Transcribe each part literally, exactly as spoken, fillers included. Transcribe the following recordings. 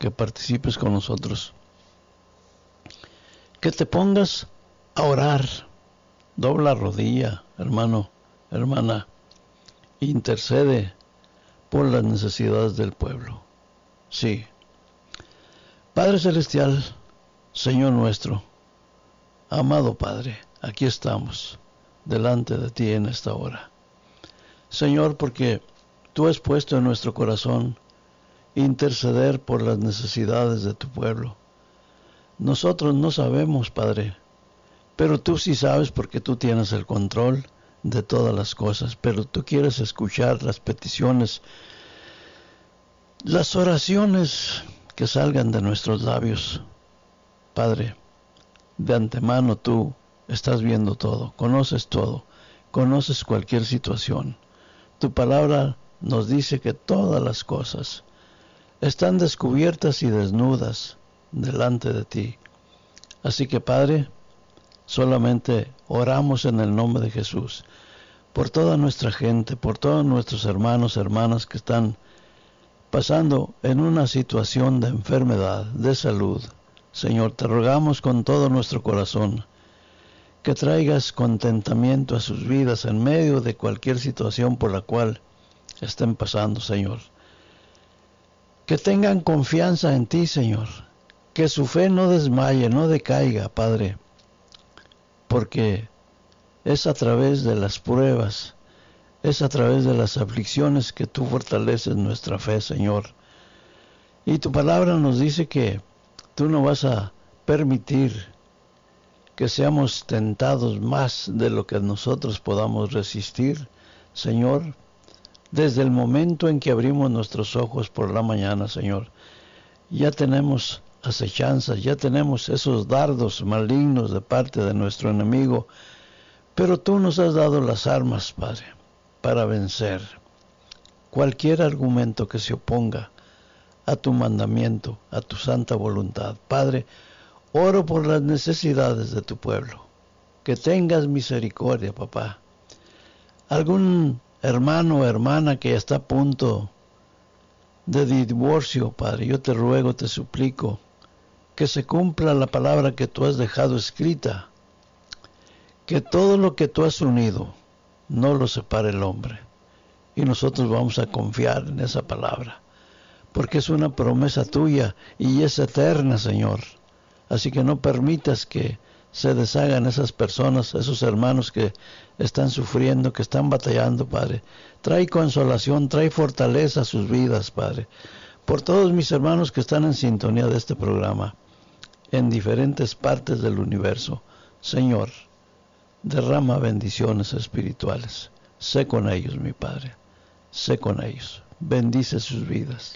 que participes con nosotros. Que te pongas a orar. Dobla rodilla, hermano, hermana. Intercede por las necesidades del pueblo. Sí. Padre Celestial, Señor nuestro, amado Padre, aquí estamos, delante de ti en esta hora. Señor, porque tú has puesto en nuestro corazón interceder por las necesidades de tu pueblo. Nosotros no sabemos, Padre, pero tú sí sabes porque tú tienes el control de todas las cosas, pero tú quieres escuchar las peticiones, las oraciones que salgan de nuestros labios. Padre, de antemano tú estás viendo todo, conoces todo, conoces cualquier situación. Tu palabra nos dice que todas las cosas están descubiertas y desnudas delante de ti. Así que, Padre, solamente oramos en el nombre de Jesús por toda nuestra gente, por todos nuestros hermanos, hermanas que están pasando en una situación de enfermedad, de salud. Señor, te rogamos con todo nuestro corazón que traigas contentamiento a sus vidas en medio de cualquier situación por la cual estén pasando, Señor. Que tengan confianza en ti, Señor. Que su fe no desmaye, no decaiga, Padre, porque es a través de las pruebas, es a través de las aflicciones que tú fortaleces nuestra fe, Señor. Y tu palabra nos dice que tú no vas a permitir que seamos tentados más de lo que nosotros podamos resistir, Señor. Desde el momento en que abrimos nuestros ojos por la mañana, Señor, ya tenemos acechanzas, ya tenemos esos dardos malignos de parte de nuestro enemigo, pero tú nos has dado las armas, Padre, para vencer cualquier argumento que se oponga a tu mandamiento, a tu santa voluntad. Padre, oro por las necesidades de tu pueblo. Que tengas misericordia, papá. Algún hermano o hermana que está a punto de divorcio, Padre, yo te ruego, te suplico, que se cumpla la palabra que tú has dejado escrita, que todo lo que tú has unido no lo separe el hombre. Y nosotros vamos a confiar en esa palabra, porque es una promesa tuya y es eterna, Señor. Así que no permitas que se deshagan esas personas, esos hermanos que están sufriendo, que están batallando, Padre. Trae consolación, trae fortaleza a sus vidas, Padre. Por todos mis hermanos que están en sintonía de este programa, en diferentes partes del universo, Señor, derrama bendiciones espirituales. Sé con ellos, mi Padre. Sé con ellos. Bendice sus vidas.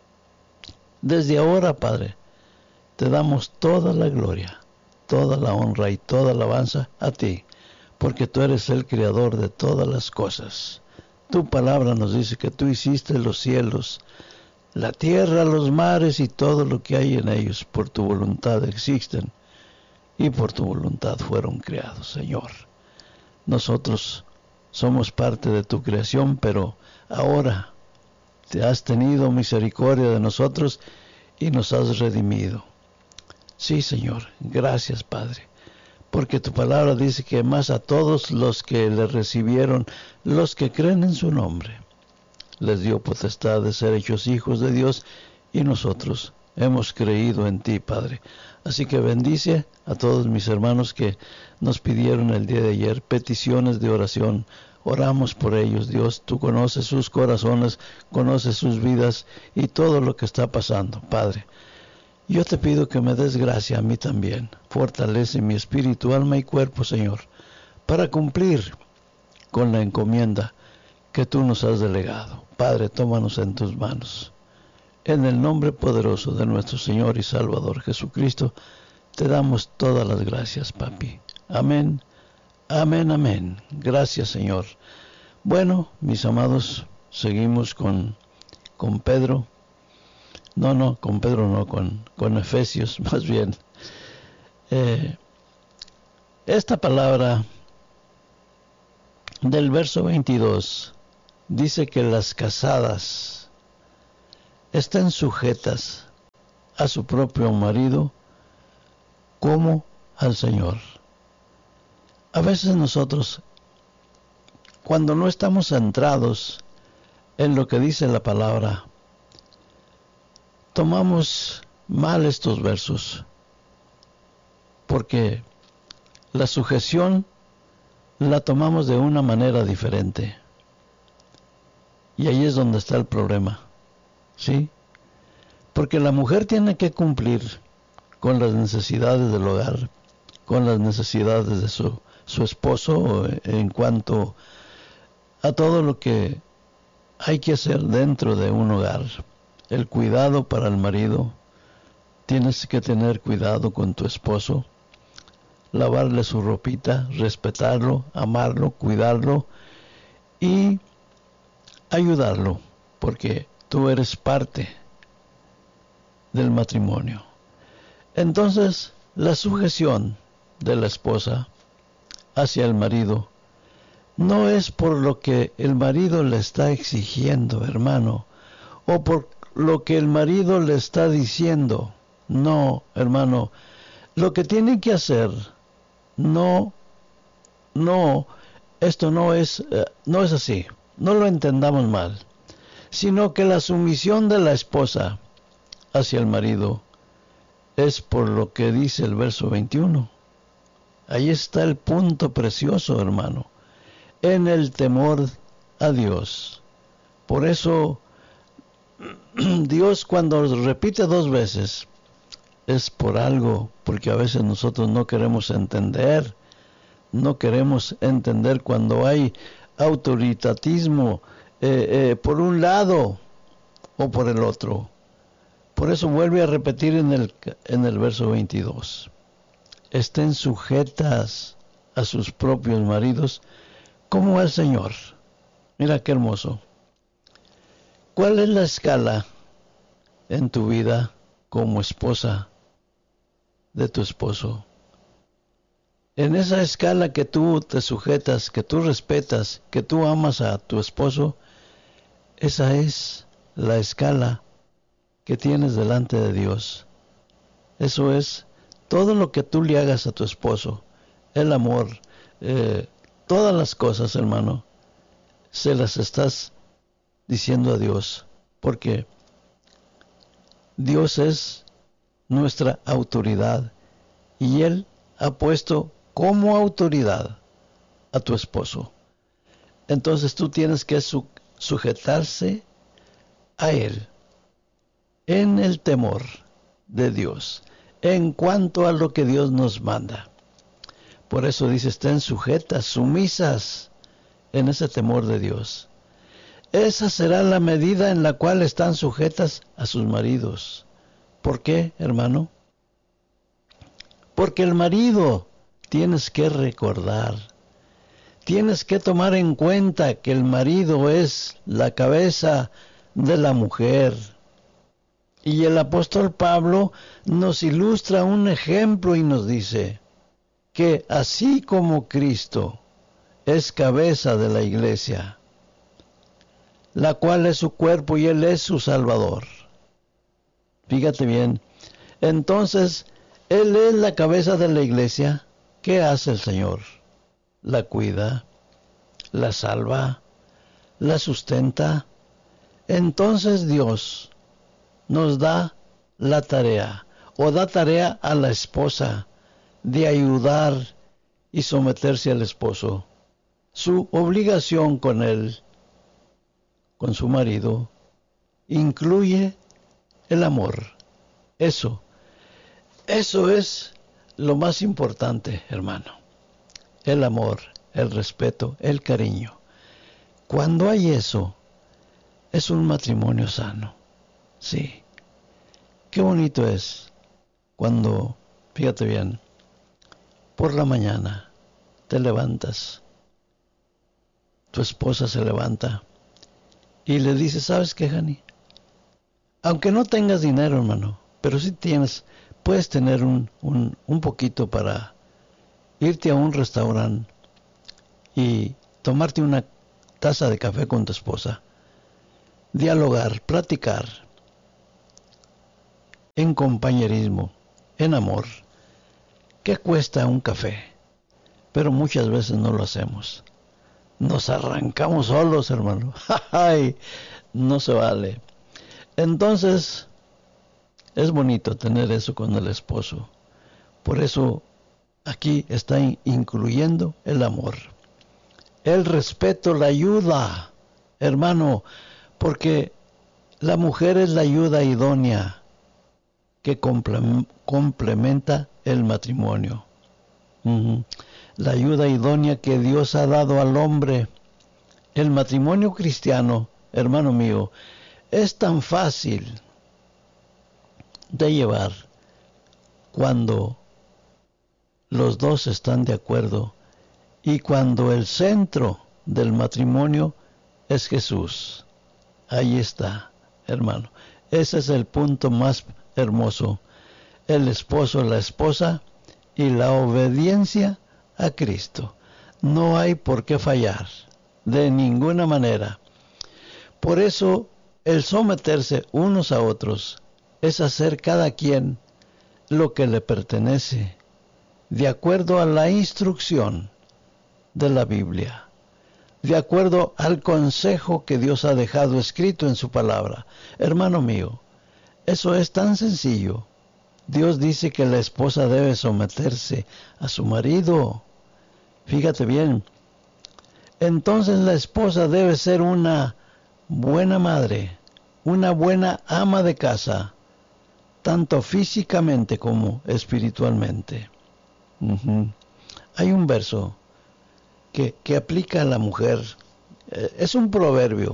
Desde ahora, Padre, te damos toda la gloria, toda la honra y toda la alabanza a ti, porque tú eres el creador de todas las cosas. Tu palabra nos dice que tú hiciste los cielos, la tierra, los mares y todo lo que hay en ellos. Por tu voluntad existen y por tu voluntad fueron creados, Señor. Nosotros somos parte de tu creación, pero ahora te has tenido misericordia de nosotros y nos has redimido. Sí, Señor, gracias, Padre, porque tu palabra dice que más a todos los que le recibieron, los que creen en su nombre, les dio potestad de ser hechos hijos de Dios, y nosotros hemos creído en ti, Padre. Así que bendice a todos mis hermanos que nos pidieron el día de ayer peticiones de oración. Oramos por ellos, Dios. Tú conoces sus corazones, conoces sus vidas y todo lo que está pasando, Padre. Yo te pido que me des gracia a mí también. Fortalece mi espíritu, alma y cuerpo, Señor, para cumplir con la encomienda que tú nos has delegado. Padre, tómanos en tus manos. En el nombre poderoso de nuestro Señor y Salvador Jesucristo, te damos todas las gracias, papi. Amén, amén, amén. Gracias, Señor. Bueno, mis amados, seguimos con, con Pedro. No, no, con Pedro no, con, con Efesios, más bien. Eh, esta palabra del verso veintidós dice que las casadas estén sujetas a su propio marido como al Señor. A veces nosotros, cuando no estamos centrados en lo que dice la palabra, tomamos mal estos versos, porque la sujeción la tomamos de una manera diferente. Y ahí es donde está el problema, ¿sí? Porque la mujer tiene que cumplir con las necesidades del hogar, con las necesidades de su, su esposo en cuanto a todo lo que hay que hacer dentro de un hogar. El cuidado para el marido, tienes que tener cuidado con tu esposo, lavarle su ropita, respetarlo, amarlo, cuidarlo y ayudarlo, porque tú eres parte del matrimonio. Entonces, la sujeción de la esposa hacia el marido no es por lo que el marido le está exigiendo, hermano, o por lo que el marido le está diciendo. No, hermano, lo que tiene que hacer, no, no, esto no es, eh, no es así, no lo entendamos mal, sino que la sumisión de la esposa hacia el marido es por lo que dice el verso veintiuno. Ahí está el punto precioso, hermano, en el temor a Dios. Por eso, Dios cuando repite dos veces, es por algo, porque a veces nosotros no queremos entender, no queremos entender cuando hay autoritatismo eh, eh, por un lado o por el otro. Por eso vuelve a repetir en el, en el verso veintidós. Estén sujetas a sus propios maridos como al Señor. Mira qué hermoso. ¿Cuál es la escala en tu vida como esposa de tu esposo? En esa escala que tú te sujetas, que tú respetas, que tú amas a tu esposo, esa es la escala que tienes delante de Dios. Eso es todo lo que tú le hagas a tu esposo, el amor, eh, todas las cosas, hermano, se las estás diciendo a Dios, porque Dios es nuestra autoridad y Él ha puesto como autoridad a tu esposo. Entonces tú tienes que su- sujetarse a Él en el temor de Dios, en cuanto a lo que Dios nos manda. Por eso dice, estén sujetas, sumisas en ese temor de Dios. Esa será la medida en la cual están sujetas a sus maridos. ¿Por qué, hermano? Porque el marido, tienes que recordar, tienes que tomar en cuenta que el marido es la cabeza de la mujer. Y el apóstol Pablo nos ilustra un ejemplo y nos dice que así como Cristo es cabeza de la iglesia, la cual es su cuerpo y Él es su Salvador. Fíjate bien, entonces Él es la cabeza de la iglesia. ¿Qué hace el Señor? La cuida, la salva, la sustenta. Entonces Dios nos da la tarea, o da tarea a la esposa, de ayudar y someterse al esposo. Su obligación con él, con su marido, incluye el amor. Eso, eso es lo más importante, hermano. El amor, el respeto, el cariño. Cuando hay eso, es un matrimonio sano. Sí. Qué bonito es cuando, fíjate bien, por la mañana te levantas, tu esposa se levanta y le dice, ¿sabes qué, Jani? Aunque no tengas dinero, hermano, pero sí tienes, puedes tener un, un, un poquito para irte a un restaurante y tomarte una taza de café con tu esposa, dialogar, platicar. en compañerismo, en amor. ¿Qué cuesta un café? Pero muchas veces no lo hacemos. Nos arrancamos solos, hermano. ¡Ay! No se vale. Entonces, es bonito tener eso con el esposo. Por eso, aquí está incluyendo el amor. El respeto, la ayuda, hermano, porque la mujer es la ayuda idónea que complementa el matrimonio. Uh-huh. La ayuda idónea que Dios ha dado al hombre. El matrimonio cristiano, hermano mío, es tan fácil de llevar cuando los dos están de acuerdo y cuando el centro del matrimonio es Jesús. Ahí está, hermano. Ese es el punto más hermoso. El esposo, la esposa y la obediencia a Cristo. No hay por qué fallar, de ninguna manera. Por eso, el someterse unos a otros es hacer cada quien lo que le pertenece, de acuerdo a la instrucción de la Biblia, de acuerdo al consejo que Dios ha dejado escrito en su palabra. Hermano mío, eso es tan sencillo. Dios dice que la esposa debe someterse a su marido. Fíjate bien. Entonces la esposa debe ser una buena madre, una buena ama de casa, tanto físicamente como espiritualmente. Uh-huh. Hay un verso que, que aplica a la mujer. Eh, es un proverbio.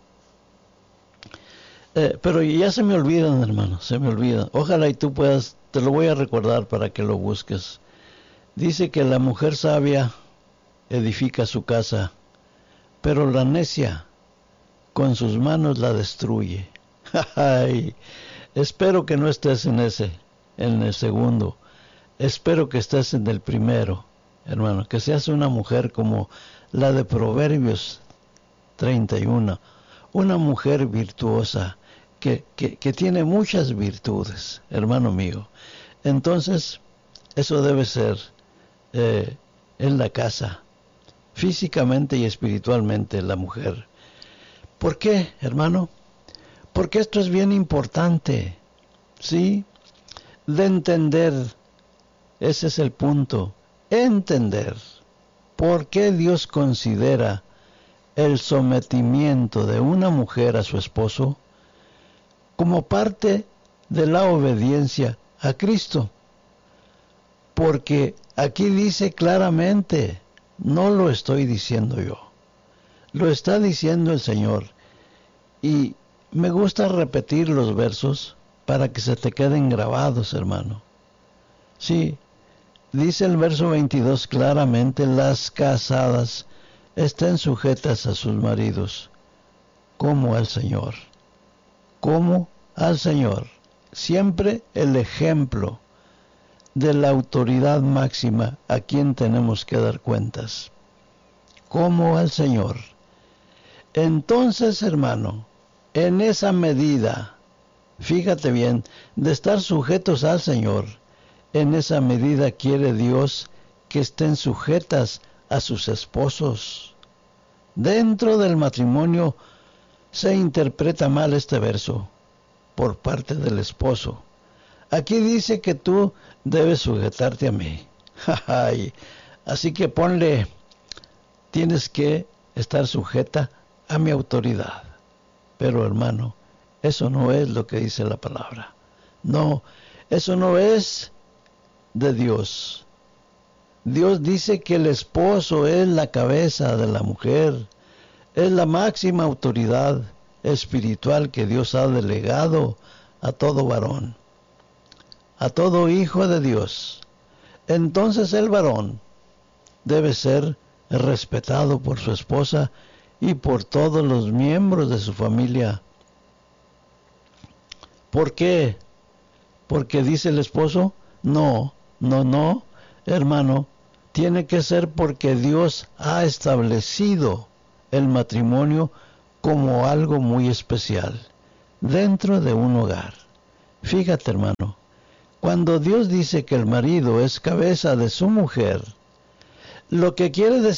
Eh, pero ya se me olvidan, hermano, se me olvidan. Ojalá y tú puedas, te lo voy a recordar para que lo busques. Dice que la mujer sabia edifica su casa, pero la necia con sus manos la destruye. Ay, espero que no estés en ese, en el segundo. Espero que estés en el primero, hermano, que seas una mujer como la de Proverbios treinta y uno, una mujer virtuosa, que, que, que tiene muchas virtudes, hermano mío. Entonces, eso debe ser eh, en la casa, físicamente y espiritualmente, la mujer. ¿Por qué, hermano? Porque esto es bien importante, ¿sí? De entender. Ese es el punto, entender por qué Dios considera el sometimiento de una mujer a su esposo como parte de la obediencia a Cristo. Porque aquí dice claramente, no lo estoy diciendo yo, lo está diciendo el Señor. Y me gusta repetir los versos para que se te queden grabados, hermano. Sí. Dice el verso veintidós claramente, las casadas estén sujetas a sus maridos, como al Señor, como al Señor. Siempre el ejemplo de la autoridad máxima a quien tenemos que dar cuentas, como al Señor. Entonces, hermano, en esa medida, fíjate bien, de estar sujetos al Señor, en esa medida quiere Dios que estén sujetas a sus esposos. Dentro del matrimonio se interpreta mal este verso por parte del esposo. Aquí dice que tú debes sujetarte a mí. Así que ponle, tienes que estar sujeta a mi autoridad. Pero hermano, eso no es lo que dice la palabra. No, eso no es de Dios. Dios dice que el esposo es la cabeza de la mujer, es la máxima autoridad espiritual que Dios ha delegado a todo varón, a todo hijo de Dios. Entonces el varón debe ser respetado por su esposa y por todos los miembros de su familia. ¿Por qué? Porque dice el esposo, no, no, no, hermano, tiene que ser porque Dios ha establecido el matrimonio como algo muy especial dentro de un hogar. Fíjate, hermano, cuando Dios dice que el marido es cabeza de su mujer, lo que quiere decir